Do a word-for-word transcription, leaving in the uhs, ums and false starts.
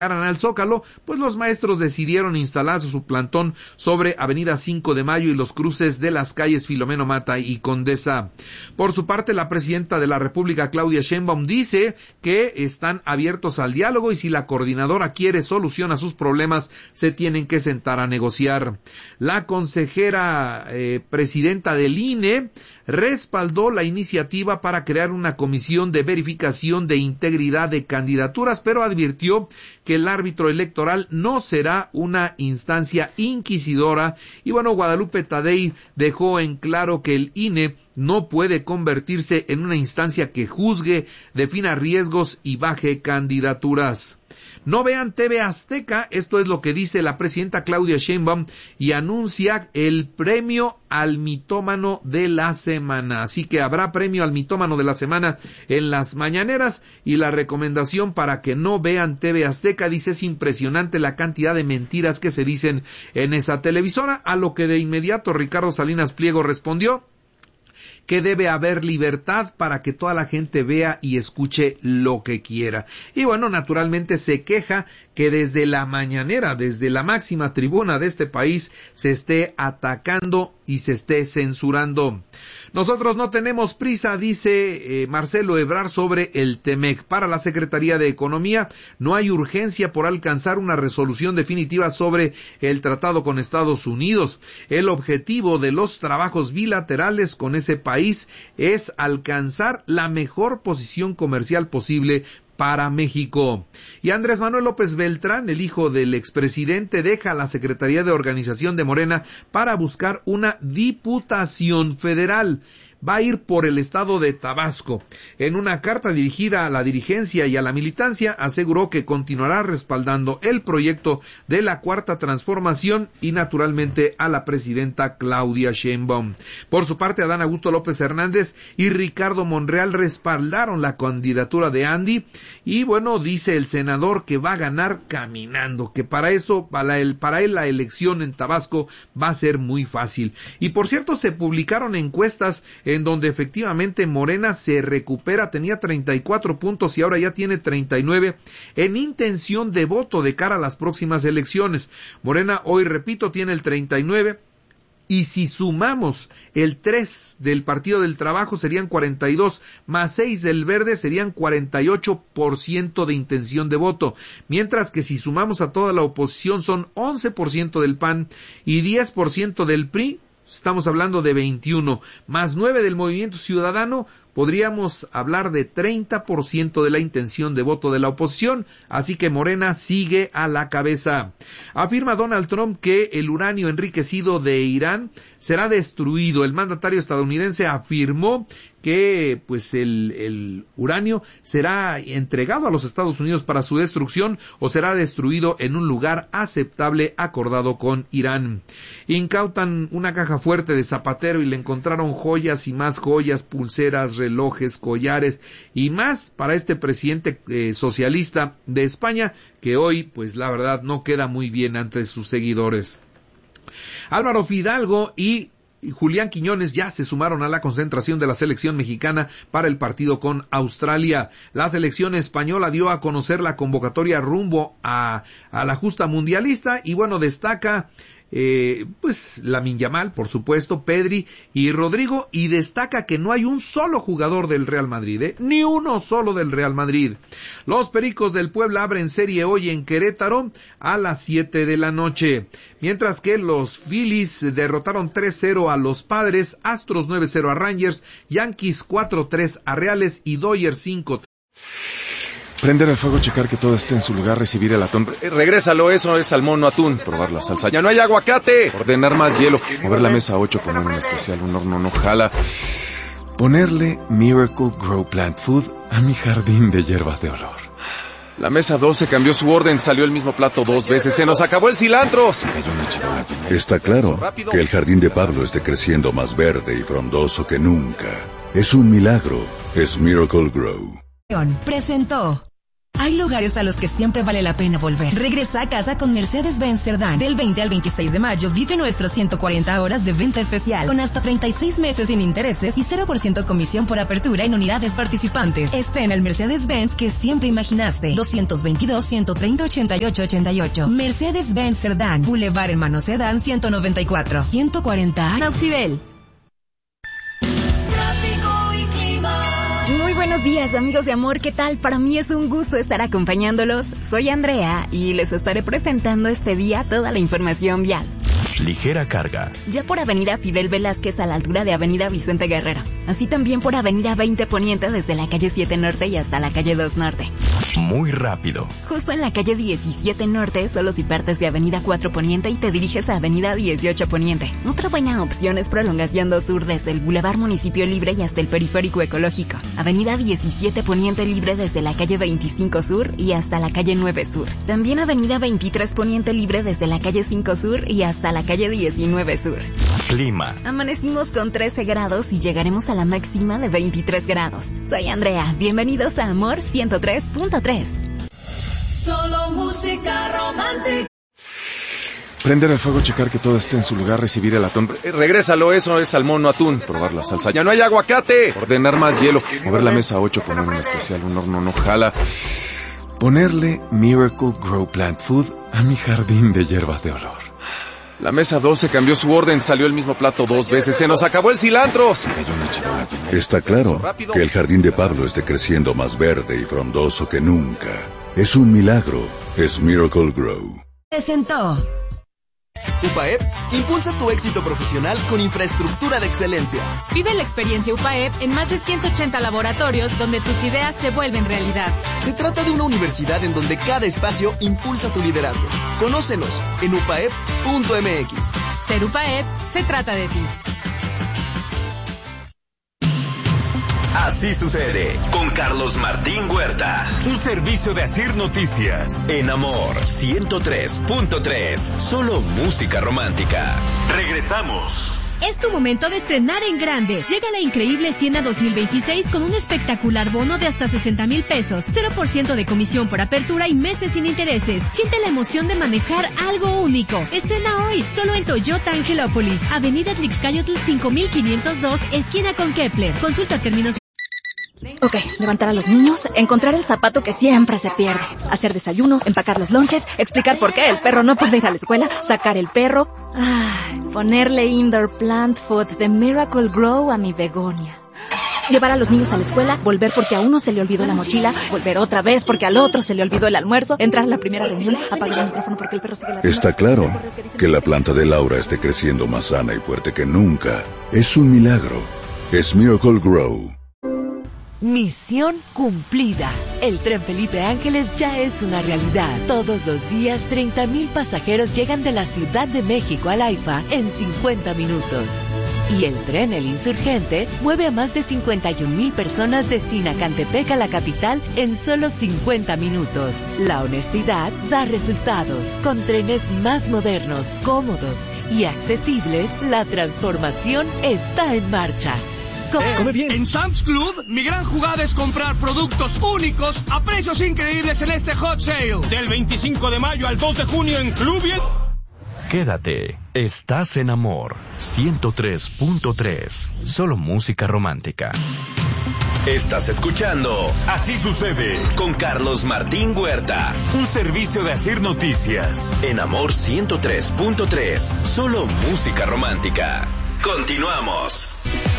al Zócalo, pues los maestros decidieron instalar su plantón sobre Avenida cinco de Mayo y los cruces de las calles Filomeno Mata y Condesa. Por su parte, la presidenta de la República, Claudia Sheinbaum, dice que están abiertos al diálogo y si la coordinadora quiere solución a sus problemas, se tienen que sentar a negociar. La consejera eh, presidenta del I N E respaldó la iniciativa para crear una comisión de verificación de integridad de candidaturas, pero advirtió que el árbitro electoral no será una instancia inquisidora. Y bueno, Guadalupe Tadei dejó en claro que el I N E no puede convertirse en una instancia que juzgue, defina riesgos y baje candidaturas. No vean T V Azteca, esto es lo que dice la presidenta Claudia Sheinbaum y anuncia el premio al mitómano de la semana. Así que habrá premio al mitómano de la semana en las mañaneras y la recomendación para que no vean T V Azteca, dice, es impresionante la cantidad de mentiras que se dicen en esa televisora, a lo que de inmediato Ricardo Salinas Pliego respondió que debe haber libertad para que toda la gente vea y escuche lo que quiera. Y bueno, naturalmente se queja que desde la mañanera, desde la máxima tribuna de este país, se esté atacando y se esté censurando. Nosotros no tenemos prisa, dice eh, Marcelo Ebrard sobre el Temec. Para la Secretaría de Economía no hay urgencia por alcanzar una resolución definitiva sobre el tratado con Estados Unidos. El objetivo de los trabajos bilaterales con ese país es alcanzar la mejor posición comercial posible para México. Y Andrés Manuel López Beltrán, el hijo del expresidente, deja la Secretaría de Organización de Morena para buscar una diputación federal. Va a ir por el estado de Tabasco. En una carta dirigida a la dirigencia y a la militancia, aseguró que continuará respaldando el proyecto de la Cuarta Transformación y naturalmente a la presidenta Claudia Sheinbaum. Por su parte, Adán Augusto López Hernández y Ricardo Monreal respaldaron la candidatura de Andy y bueno, dice el senador que va a ganar caminando, que para eso, para él, para él la elección en Tabasco va a ser muy fácil. Y por cierto, se publicaron encuestas en donde efectivamente Morena se recupera, tenía treinta y cuatro puntos y ahora ya tiene treinta y nueve en intención de voto de cara a las próximas elecciones. Morena hoy, repito, tiene el treinta y nueve y si sumamos el tres del Partido del Trabajo serían cuarenta y dos, más seis del Verde serían cuarenta y ocho por ciento de intención de voto, mientras que si sumamos a toda la oposición son once por ciento del P A N y diez por ciento del P R I. Estamos hablando de veintiuno, más nueve del Movimiento Ciudadano, podríamos hablar de treinta por ciento de la intención de voto de la oposición, así que Morena sigue a la cabeza. Afirma Donald Trump que el uranio enriquecido de Irán será destruido. El mandatario estadounidense afirmó que pues el, el uranio será entregado a los Estados Unidos para su destrucción o será destruido en un lugar aceptable acordado con Irán. Incautan una caja fuerte de Zapatero y le encontraron joyas y más joyas, pulseras, relojes, collares y más para este presidente eh, socialista de España que hoy pues la verdad no queda muy bien ante sus seguidores. Álvaro Fidalgo y Julián Quiñones ya se sumaron a la concentración de la selección mexicana para el partido con Australia. La selección española dio a conocer la convocatoria rumbo a, a la justa mundialista y bueno, destaca Eh, pues Lamine Yamal, por supuesto, Pedri y Rodrigo, y destaca que no hay un solo jugador del Real Madrid, ¿eh? ni uno solo del Real Madrid. Los Pericos del Puebla abren serie hoy en Querétaro a las siete de la noche, mientras que los Phillies derrotaron tres cero a los Padres, Astros nueve cero a Rangers, Yankees cuatro tres a Reales y Dodgers cinco. Prender el fuego, checar que todo esté en su lugar, recibir el atún. Eh, regrésalo, eso es salmón, no atún. Probar la salsa. ¡Ya no hay aguacate! Ordenar más hielo. Mover la mesa ocho, poner un especial, un horno no jala. Ponerle Miracle Grow Plant Food a mi jardín de hierbas de olor. La mesa doce cambió su orden, salió el mismo plato dos veces. ¡Se nos acabó el cilantro! Se cayó una charola. Está claro que el jardín de Pablo esté creciendo más verde y frondoso que nunca. Es un milagro. Es Miracle Grow. Presentó Hay lugares a los que siempre vale la pena volver. Regresa a casa con Mercedes-Benz Cerdán. Del veinte al veintiséis de mayo vive nuestras ciento cuarenta horas de venta especial con hasta treinta y seis meses sin intereses y cero por ciento comisión por apertura en unidades participantes. Estrena el Mercedes-Benz que siempre imaginaste. dos veintidós, ciento treinta, ochenta y ocho ochenta y ocho. Mercedes-Benz Cerdán. Boulevard Hermano Cerdán ciento noventa y cuatro. ciento cuarenta. Nauxibel. Muy buenos días, amigos de amor, ¿qué tal? Para mí es un gusto estar acompañándolos. Soy Andrea y les estaré presentando este día toda la información vial. Ligera carga. Ya por Avenida Fidel Velázquez a la altura de Avenida Vicente Guerrero. Así también por Avenida veinte Poniente desde la calle siete Norte y hasta la calle dos Norte. Muy rápido. Justo en la calle diecisiete Norte, solo si partes de Avenida cuatro Poniente y te diriges a Avenida dieciocho Poniente. Otra buena opción es prolongación dos Sur desde el Boulevard Municipio Libre y hasta el Periférico Ecológico. Avenida diecisiete Poniente libre desde la calle veinticinco Sur y hasta la calle nueve Sur. También Avenida veintitrés Poniente libre desde la calle cinco Sur y hasta la calle diecinueve Sur. Clima. Amanecimos con trece grados y llegaremos a la máxima de veintitrés grados. Soy Andrea, bienvenidos a Amor ciento tres punto tres. Solo música romántica. Prender el fuego, checar que todo esté en su lugar, recibir el atún. Eh, regrésalo, eso es salmón, no atún. Probar la salsa. ¡Ya no hay aguacate! Ordenar más hielo. Mover la mesa ocho, poner un especial, un horno no jala. Ponerle Miracle Grow Plant Food a mi jardín de hierbas de olor. La mesa doce cambió su orden, salió el mismo plato dos veces, se nos acabó el cilantro. Se cayó una chava. Está claro que el jardín de Pablo esté creciendo más verde y frondoso que nunca. Es un milagro. Es Miracle Grow. Presentó. UPAEP impulsa tu éxito profesional con infraestructura de excelencia. Vive la experiencia UPAEP en más de ciento ochenta laboratorios donde tus ideas se vuelven realidad. Se trata de una universidad en donde cada espacio impulsa tu liderazgo. Conócenos en upaep punto m x. Ser UPAEP se trata de ti. Así sucede con Carlos Martín Huerta. Un servicio de Asir Noticias. En Amor ciento tres punto tres. Solo música romántica. Regresamos. Es tu momento de estrenar en grande. Llega la increíble Siena dos mil veintiséis con un espectacular bono de hasta sesenta mil pesos, cero por ciento de comisión por apertura y meses sin intereses. Siente la emoción de manejar algo único. Estrena hoy, solo en Toyota Angelópolis, Avenida Tlixcayotl cinco mil quinientos dos, esquina con Kepler. Consulta términos. Ok, levantar a los niños, encontrar el zapato que siempre se pierde, hacer desayuno, empacar los lonches, explicar por qué el perro no puede ir a la escuela, sacar el perro, ay, ponerle Indoor Plant Food de Miracle Grow a mi begonia. Llevar a los niños a la escuela, volver porque a uno se le olvidó la mochila, volver otra vez porque al otro se le olvidó el almuerzo, entrar a la primera reunión, apagar el micrófono porque el perro sigue la... Está claro que la planta de Laura esté creciendo más sana y fuerte que nunca. Es un milagro. Es Miracle Grow. Misión cumplida. El tren Felipe Ángeles ya es una realidad. Todos los días, treinta mil pasajeros llegan de la Ciudad de México al AIFA en cincuenta minutos. Y el tren El Insurgente mueve a más de cincuenta y un mil personas de Sinacantepec a la capital en solo cincuenta minutos. La honestidad da resultados. Con trenes más modernos, cómodos y accesibles, la transformación está en marcha. Eh, come bien. En Sam's Club, mi gran jugada es comprar productos únicos a precios increíbles en este hot sale. Del veinticinco de mayo al dos de junio en Club y... Quédate, estás en Amor ciento tres punto tres. Solo música romántica. Estás escuchando Así Sucede con Carlos Martín Huerta. Un servicio de Asir Noticias. En Amor ciento tres punto tres. Solo música romántica. Continuamos.